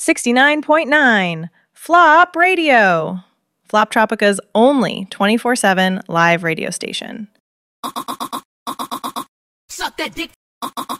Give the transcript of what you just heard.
69.9 Flop Radio. Flop Tropica's only 24/7 live radio station. Suck that dick.